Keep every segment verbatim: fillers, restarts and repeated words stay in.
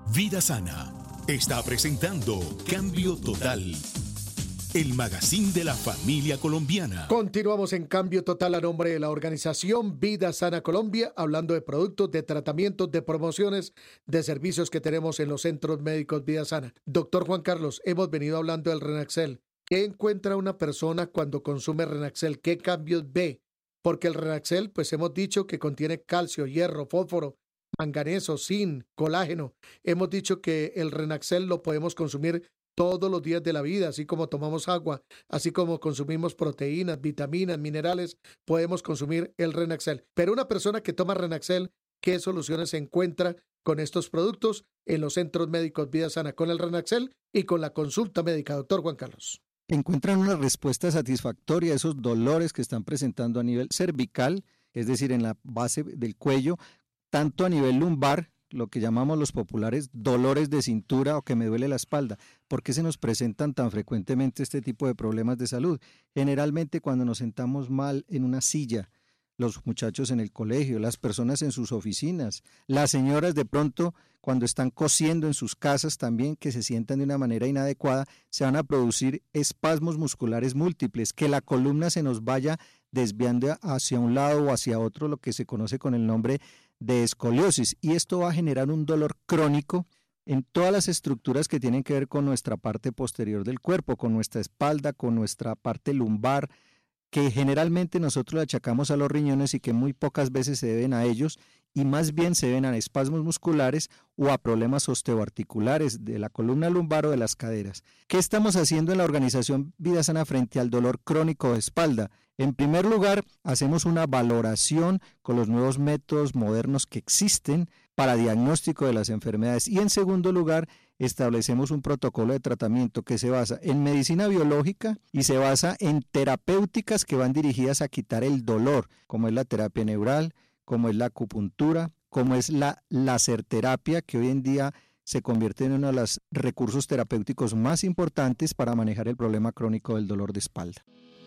Vida Sana está presentando Cambio Total, el magazine de la familia colombiana. Continuamos en Cambio Total a nombre de la organización Vida Sana Colombia, hablando de productos, de tratamientos, de promociones, de servicios que tenemos en los centros médicos Vida Sana. Doctor Juan Carlos, hemos venido hablando del Renaxel. ¿Qué encuentra una persona cuando consume Renaxel? ¿Qué cambios ve? Porque el Renaxel, pues hemos dicho que contiene calcio, hierro, fósforo, manganeso, zinc, colágeno. Hemos dicho que el Renaxel lo podemos consumir todos los días de la vida, así como tomamos agua, así como consumimos proteínas, vitaminas, minerales, podemos consumir el Renaxel. Pero una persona que toma Renaxel, ¿qué soluciones se encuentra con estos productos en los centros médicos Vida Sana con el Renaxel y con la consulta médica? Doctor Juan Carlos. Encuentran una respuesta satisfactoria a esos dolores que están presentando a nivel cervical, es decir, en la base del cuello, tanto a nivel lumbar, lo que llamamos los populares dolores de cintura o que me duele la espalda. ¿Por qué se nos presentan tan frecuentemente este tipo de problemas de salud? Generalmente cuando nos sentamos mal en una silla, los muchachos en el colegio, las personas en sus oficinas, las señoras de pronto cuando están cosiendo en sus casas también, que se sientan de una manera inadecuada, se van a producir espasmos musculares múltiples, que la columna se nos vaya desviando hacia un lado o hacia otro, lo que se conoce con el nombre de escoliosis, y esto va a generar un dolor crónico en todas las estructuras que tienen que ver con nuestra parte posterior del cuerpo, con nuestra espalda, con nuestra parte lumbar, que generalmente nosotros le achacamos a los riñones y que muy pocas veces se deben a ellos y más bien se deben a espasmos musculares o a problemas osteoarticulares de la columna lumbar o de las caderas. ¿Qué estamos haciendo en la organización Vida Sana frente al dolor crónico de espalda? En primer lugar, hacemos una valoración con los nuevos métodos modernos que existen para diagnóstico de las enfermedades y en segundo lugar, establecemos un protocolo de tratamiento que se basa en medicina biológica y se basa en terapéuticas que van dirigidas a quitar el dolor, como es la terapia neural, como es la acupuntura, como es la laserterapia, que hoy en día se convierte en uno de los recursos terapéuticos más importantes para manejar el problema crónico del dolor de espalda.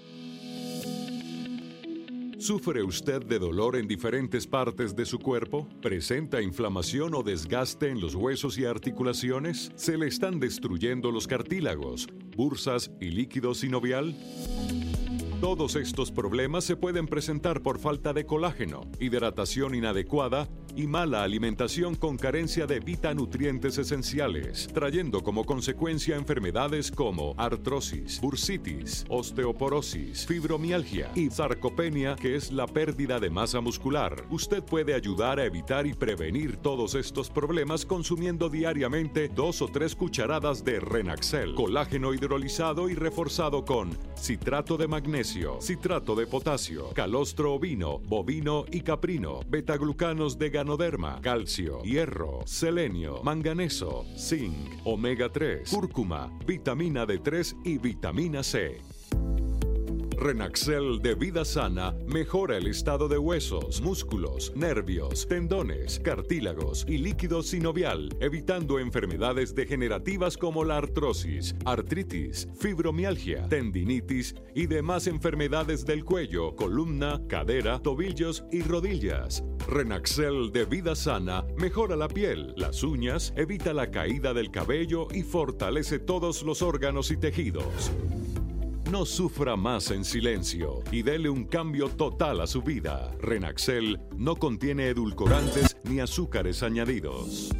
¿Sufre usted de dolor en diferentes partes de su cuerpo? ¿Presenta inflamación o desgaste en los huesos y articulaciones? ¿Se le están destruyendo los cartílagos, bursas y líquido sinovial? Todos estos problemas se pueden presentar por falta de colágeno, hidratación inadecuada y mala alimentación con carencia de vitanutrientes esenciales, trayendo como consecuencia enfermedades como artrosis, bursitis, osteoporosis, fibromialgia y sarcopenia, que es la pérdida de masa muscular. Usted puede ayudar a evitar y prevenir todos estos problemas consumiendo diariamente dos o tres cucharadas de Renaxel, colágeno hidrolizado y reforzado con citrato de magnesio, citrato de potasio, calostro ovino, bovino y caprino, betaglucanos de ganoderma, calcio, hierro, selenio, manganeso, zinc, omega tres, cúrcuma, vitamina D tres y vitamina C. Renaxel de Vida Sana mejora el estado de huesos, músculos, nervios, tendones, cartílagos y líquido sinovial, evitando enfermedades degenerativas como la artrosis, artritis, fibromialgia, tendinitis y demás enfermedades del cuello, columna, cadera, tobillos y rodillas. Renaxel de Vida Sana mejora la piel, las uñas, evita la caída del cabello y fortalece todos los órganos y tejidos. No sufra más en silencio y dele un cambio total a su vida. Renaxel no contiene edulcorantes ni azúcares añadidos.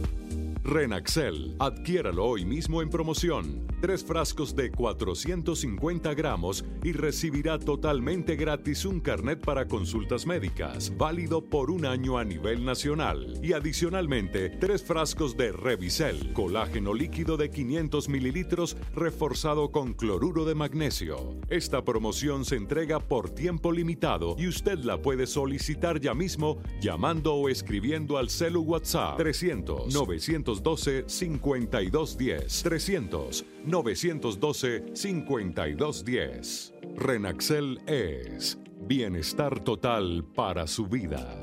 Renaxel, adquiéralo hoy mismo en promoción. Tres frascos de cuatrocientos cincuenta gramos y recibirá totalmente gratis un carnet para consultas médicas, válido por un año a nivel nacional. Y adicionalmente, tres frascos de Revisel, colágeno líquido de quinientos mililitros reforzado con cloruro de magnesio. Esta promoción se entrega por tiempo limitado y usted la puede solicitar ya mismo llamando o escribiendo al celu WhatsApp trescientos, novecientos doce, cincuenta y dos diez, trescientos, novecientos doce, cincuenta y dos diez. Renaxel es bienestar total para su vida.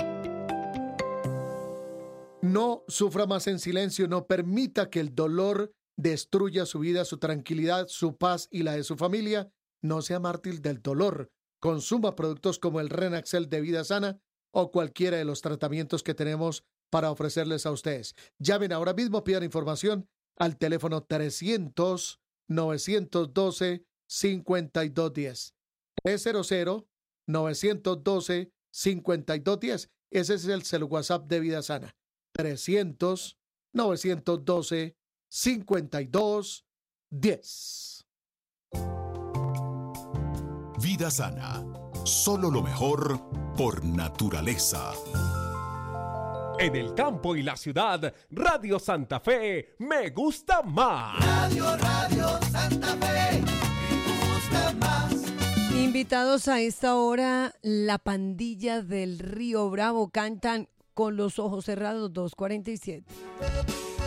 No sufra más en silencio, no permita que el dolor destruya su vida, su tranquilidad, su paz y la de su familia. No sea mártir del dolor. Consuma productos como el Renaxel de Vida Sana o cualquiera de los tratamientos que tenemos para ofrecerles a ustedes. Llamen ahora mismo, pidan información al teléfono trescientos, novecientos doce, cincuenta y dos diez. trescientos, novecientos doce, cincuenta y dos diez. Ese es el cel WhatsApp de Vida Sana. trescientos, novecientos doce, cincuenta y dos diez. Vida Sana. Solo lo mejor por naturaleza. En el campo y la ciudad, Radio Santa Fe me gusta más. Radio, Radio Santa Fe me gusta más. Invitados a esta hora, la pandilla del Río Bravo cantan Con los ojos cerrados, dos cuarenta y siete.